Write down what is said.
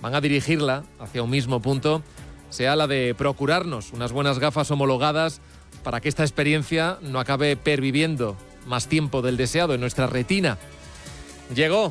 van a dirigirla hacia un mismo punto, sea la de procurarnos unas buenas gafas homologadas para que esta experiencia no acabe perviviendo más tiempo del deseado en nuestra retina. Llegó